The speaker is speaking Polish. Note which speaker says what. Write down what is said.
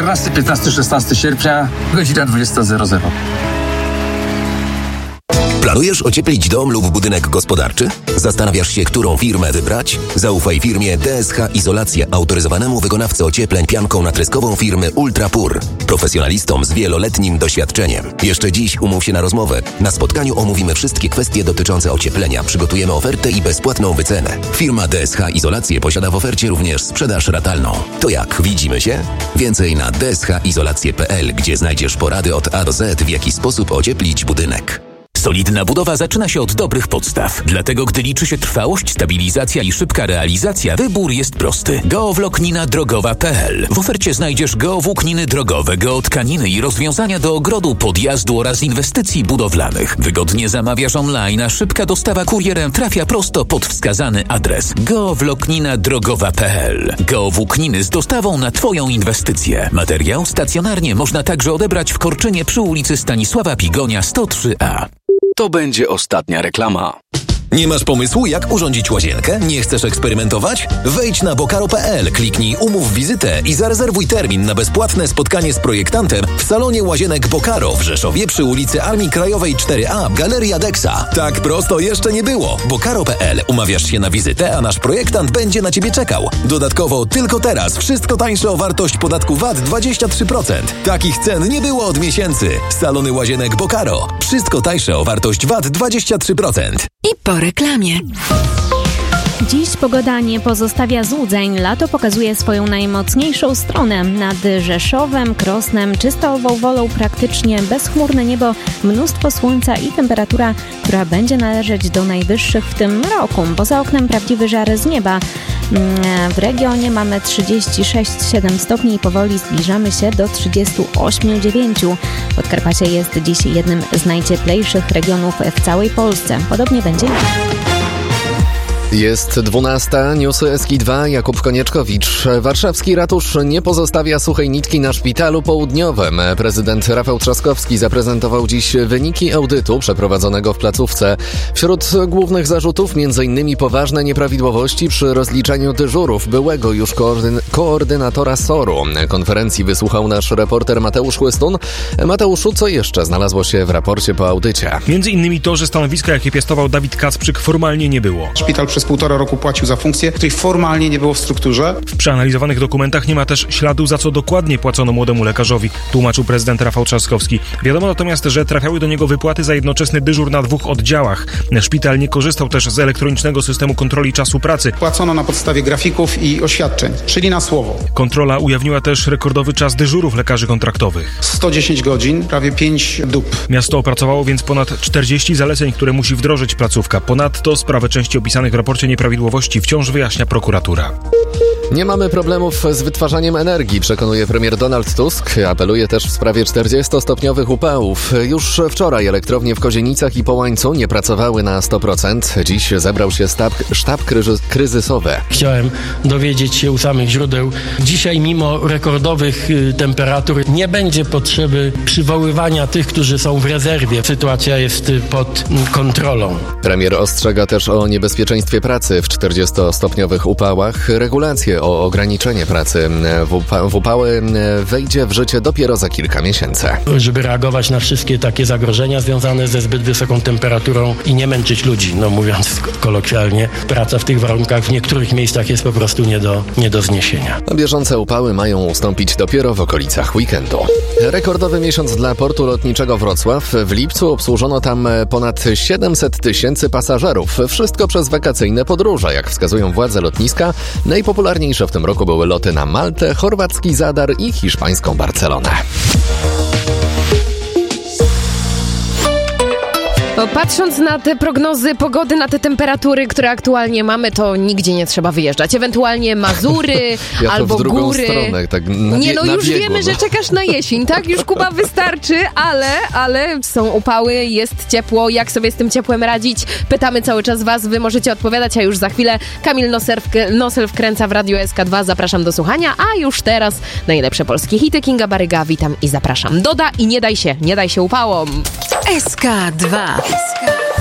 Speaker 1: 14, 15, 16 sierpnia, godzina 20:00.
Speaker 2: Planujesz ocieplić dom lub budynek gospodarczy? Zastanawiasz się, którą firmę wybrać? Zaufaj firmie DSH Izolacja, autoryzowanemu wykonawcy ociepleń pianką natryskową firmy Ultrapur. Profesjonalistom z wieloletnim doświadczeniem. Jeszcze dziś umów się na rozmowę. Na spotkaniu omówimy wszystkie kwestie dotyczące ocieplenia. Przygotujemy ofertę i bezpłatną wycenę. Firma DSH Izolacje posiada w ofercie również sprzedaż ratalną. To jak, widzimy się? Więcej na dschizolacje.pl, gdzie znajdziesz porady od A do Z, w jaki sposób ocieplić budynek.
Speaker 3: Solidna budowa zaczyna się od dobrych podstaw. Dlatego, gdy liczy się trwałość, stabilizacja i szybka realizacja, wybór jest prosty. Geowłóknina drogowa.pl. W ofercie znajdziesz geowłókniny drogowe, geotkaniny i rozwiązania do ogrodu, podjazdu oraz inwestycji budowlanych. Wygodnie zamawiasz online, a szybka dostawa kurierem trafia prosto pod wskazany adres. Geowłóknina drogowa.pl. Geowłókniny z dostawą na Twoją inwestycję. Materiał stacjonarnie można także odebrać w Korczynie przy ulicy Stanisława Pigonia 103A.
Speaker 4: To będzie ostatnia reklama.
Speaker 2: Nie masz pomysłu, jak urządzić łazienkę? Nie chcesz eksperymentować? Wejdź na bokaro.pl, kliknij umów wizytę i zarezerwuj termin na bezpłatne spotkanie z projektantem w salonie łazienek Bokaro w Rzeszowie przy ulicy Armii Krajowej 4A, Galeria Dexa. Tak prosto jeszcze nie było. Bokaro.pl. Umawiasz się na wizytę, a nasz projektant będzie na Ciebie czekał. Dodatkowo tylko teraz wszystko tańsze o wartość podatku VAT 23%. Takich cen nie było od miesięcy. Salony łazienek Bokaro. Wszystko tańsze o wartość VAT 23%.
Speaker 5: I po reklamie.
Speaker 6: Dziś pogoda nie pozostawia złudzeń. Lato pokazuje swoją najmocniejszą stronę. Nad Rzeszowem, Krosnem, czystą Wołwolą praktycznie bezchmurne niebo, mnóstwo słońca i temperatura, która będzie należeć do najwyższych w tym roku. Poza oknem prawdziwy żar z nieba. W regionie mamy 36,7 stopni i powoli zbliżamy się do 38,9. Podkarpacie jest dziś jednym z najcieplejszych regionów w całej Polsce. Podobnie będzie.
Speaker 7: Jest 12, newsy SK2, Jakub Konieczkowicz. Warszawski ratusz nie pozostawia suchej nitki na szpitalu południowym. Prezydent Rafał Trzaskowski zaprezentował dziś wyniki audytu przeprowadzonego w placówce. Wśród głównych zarzutów m.in. poważne nieprawidłowości przy rozliczaniu dyżurów byłego już koordynatora SOR-u. Konferencji wysłuchał nasz reporter Mateusz Chłystun. Mateuszu, co jeszcze znalazło się w raporcie po audycie?
Speaker 8: Między innymi to, że stanowiska, jakie piastował Dawid Kacprzyk, formalnie nie było.
Speaker 9: Szpital przez 1,5 roku płacił za funkcję, której formalnie nie było w strukturze.
Speaker 8: W przeanalizowanych dokumentach nie ma też śladu, za co dokładnie płacono młodemu lekarzowi, tłumaczył prezydent Rafał Trzaskowski. Wiadomo natomiast, że trafiały do niego wypłaty za jednoczesny dyżur na 2 oddziałach. Szpital nie korzystał też z elektronicznego systemu kontroli czasu pracy.
Speaker 9: Płacono na podstawie grafików i oświadczeń, czyli na słowo.
Speaker 8: Kontrola ujawniła też rekordowy czas dyżurów lekarzy kontraktowych.
Speaker 9: 110 godzin, prawie 5 dób.
Speaker 8: Miasto opracowało więc ponad 40 zaleceń, które musi wdrożyć placówka. Ponadto sprawę części opisanych w raporcie nieprawidłowości wciąż wyjaśnia prokuratura.
Speaker 7: Nie mamy problemów z wytwarzaniem energii, przekonuje premier Donald Tusk. Apeluje też w sprawie 40-stopniowych upałów. Już wczoraj elektrownie w Kozienicach i Połańcu nie pracowały na 100%. Dziś zebrał się sztab kryzysowy.
Speaker 10: Chciałem dowiedzieć się u samych źródeł. Dzisiaj mimo rekordowych temperatur nie będzie potrzeby przywoływania tych, którzy są w rezerwie. Sytuacja jest pod kontrolą.
Speaker 7: Premier ostrzega też o niebezpieczeństwie pracy w 40-stopniowych upałach. Regulacje o ograniczenie pracy w upały wejdzie w życie dopiero za kilka miesięcy.
Speaker 10: Żeby reagować na wszystkie takie zagrożenia związane ze zbyt wysoką temperaturą i nie męczyć ludzi, mówiąc kolokwialnie, praca w tych warunkach w niektórych miejscach jest po prostu nie do zniesienia.
Speaker 7: Bieżące upały mają ustąpić dopiero w okolicach weekendu. Rekordowy miesiąc dla portu lotniczego Wrocław. W lipcu obsłużono tam ponad 700 000 pasażerów. Wszystko przez wakacyjne podróże, jak wskazują władze lotniska. Najpopularniejsze w tym roku były loty na Maltę, chorwacki Zadar i hiszpańską Barcelonę.
Speaker 11: Patrząc na te prognozy pogody, na te temperatury, które aktualnie mamy, to nigdzie nie trzeba wyjeżdżać. Ewentualnie Mazury
Speaker 7: ja
Speaker 11: albo
Speaker 7: w drugą
Speaker 11: góry.
Speaker 7: Stronę, tak
Speaker 11: już wiemy, że czekasz na jesień, tak? Już Kuba wystarczy, ale są upały, jest ciepło. Jak sobie z tym ciepłem radzić? Pytamy cały czas was, wy możecie odpowiadać, a już za chwilę Kamil Nosel wkręca w Radio SK2. Zapraszam do słuchania, a już teraz najlepsze polskie hity Kinga Baryga. Witam i zapraszam. Doda i nie daj się upałom.
Speaker 5: SK2.